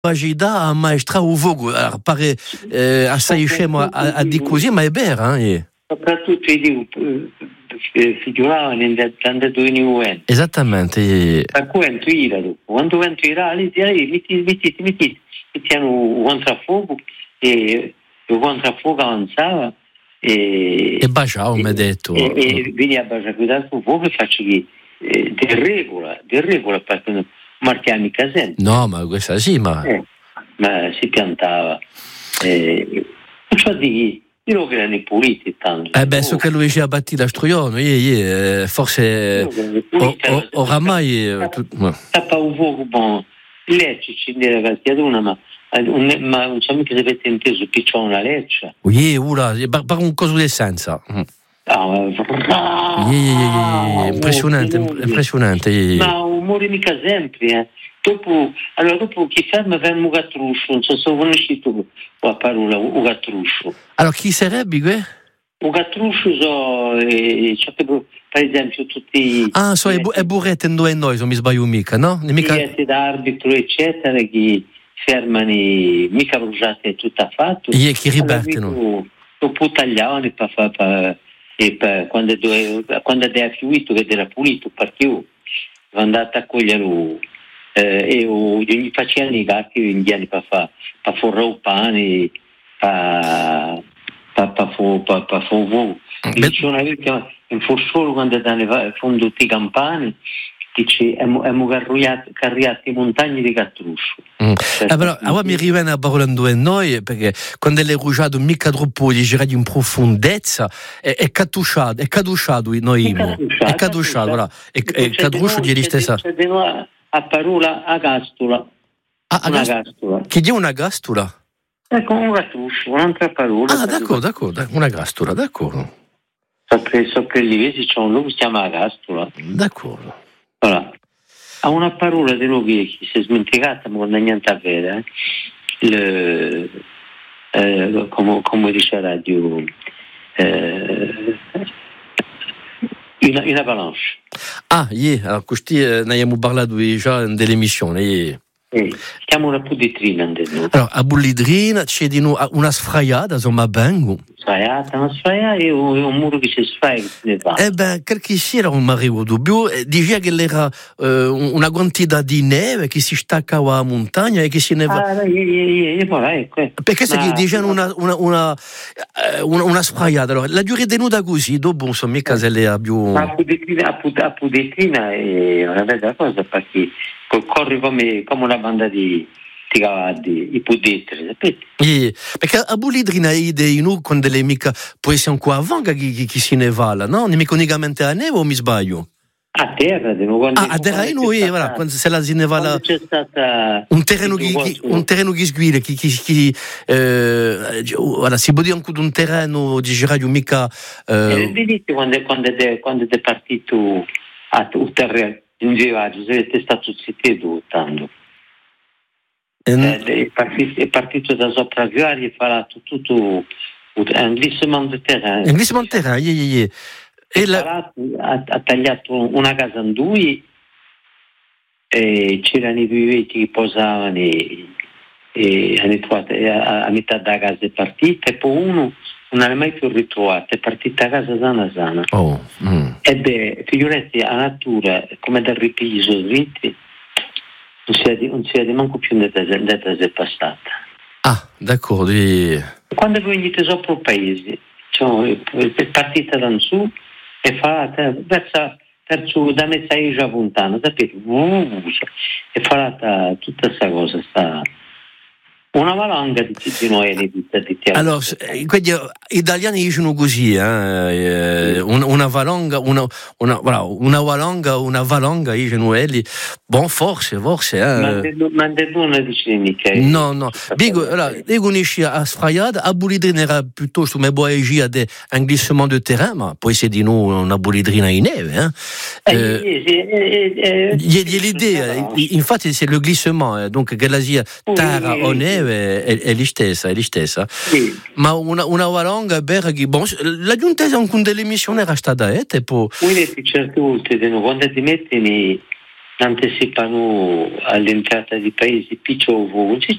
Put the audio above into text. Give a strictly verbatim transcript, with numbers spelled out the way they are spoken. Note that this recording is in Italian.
capacità a maestrare un vogo, pare eh, assai scemo a, a di così, ma è vero, eh? Soprattutto io figuravo nel duemila. Esattamente. Per cui entro io, quando entro io, lì metti, metti, metti, mettiamo un contraffuoco e il contraffuoco avanzava e... E baciavo, mi ha detto. E, e vieni a baciare il fuoco e faccio che eh, di regola, di regola perché non marchiamo i caselli. No, ma questa sì, ma... Eh, ma si piantava. Eh, non so di... Io non credo nei puliti tanto. Eh beh, so che lui ci ha battuto a Stroiano, eh, forse o, o, oramai... Tappa un fuoco buono, lecce ci deve castiaduna, ma un, ma non so mica se avete inteso che c'è una leccia. Ui, ura, per un coso di essenza. Ah, yeah, impressionante, impressionante. Ma un muore mica sempre, eh. Dopo, allora dopo chi ferma fermo un gattruscio, non so se ho conosciuto la parola, un gattruscio. Allora chi sarebbe que? Un gattruscio so, eh, cioè, per esempio tutti... Ah, so, è, bu- è burrette in due noi, se mi sbaglio mica, no? Mica... Gli d'arbitro, eccetera, che fermano, mica bruciate tutto fatto. E chi ribattono. Allora, dopo tagliavano per fare... E per, quando è fluito, che era pulito, perché io sono andato a cogliere eh, e io gli facevano i gatti indiani per fare per forrare il pane, per fare uovo. Dicevano che in solo quando è nel fondo di campane dice abbiamo carriato le montagne di Gattruscio. Mm. Eh, però, ora mi riviene a parlando di noi perché quando l'è rugiato mica troppo di girare in profondezza è, è catusciato, è caducciato noi è caducciato, voilà. È, è caduccio di stessa. C'è di nuovo a parola agastola. Ah, una gastola. Che dice una gastola? Ecco, un gattuscio, un'altra parola. Ah, d'accordo, d'accordo, una gastola, d'accordo. So che, so che lì c'è un luogo che si chiama gastola. D'accordo. Allora, ha una parola di lui che si è smenticata, ma non ha niente a vedere. Le, eh, come, come dice la radio, eh, una, una avalanche. Ah, yeah, allora, questi eh, ne abbiamo parlato già dell'emissione. Yeah. Eh, chiamo una pulitrina. Allora, a pulitrina c'è di nuovo una sfraiata, insomma, bengo. Sfraiata, una sfraiata e un, un muro che si sfraia. Eh ben, qualche sera un marivo dubbio diceva che era eh, una quantità di neve che si staccava a montagna e che si neva. Ah, e, e, e, ecco. Perché se ma... dicevano una, una, una, una, una sfraiata, allora, la giurata è venuta così, dopo insomma, mica se le ha più... Ma a pulitrina, a pulitrina è una bella cosa perché corre come, come una banda di, di cavalli, i pudettri, sapete? Yeah, perché a Bulidrina idee in con delle mica può essere ancora avanti che chi si nevala, no? Nemico unicamente a neve o mi sbaglio? A terra, di nuovo. Ah, a terra in noi, voilà, quando se la si nevala c'è stata un terreno che un terreno che sguida, chi chi chi eh, voilà, si può dire anche un terreno di giraio mica eh, vedete quando quando è quando è partito a un terreno in giraggio, siete stato zitto tanto. Eh, è, partito, è partito da sopravviare e fa tutto un glissement di terreno. Un glissement di terreno, yeah, yeah, yeah. E la... ha, ha tagliato una casa in due e c'erano i due vecchi che posavano e, e hanno trovato a, a metà della casa è partita e poi uno non l'ha mai più ritrovato, è partita a casa sana sana. Oh, mm. E beh, figurati, la natura come da ripiso dritti non si vede, non si vede manco più nella è passata. Ah, d'accordo. E... quando venite sopra il paese, cioè, è partita da su e fa verso, verso da mezza Asia Fontana, sapete? E fa tutta questa cosa, sta una valanga di di noi di di allora, quindi gli italiani dicono così, eh, una, una valanga, una, una, voilà, una valanga, una valanga, dicono quelli, bon, forse, forse. Eh. Ma non dice mica. No, no. Dico, allora, dico a sfraiata, a Bulidrina era piuttosto una boagia di un glissement de terrain, ma poi c'est di noi una Bulidrina in neve. Eh. Eh, il y a l'idea, infatti c'est le glissement, donc che la sia terra o neve è, è lì stessa, è lì stessa. Sì. Ma una, una valanga berghi, bon, la giunta con delle missioni era stata e poi... Quindi certe volte quando ti metti anticipano all'entrata di paesi piccoli, non c'è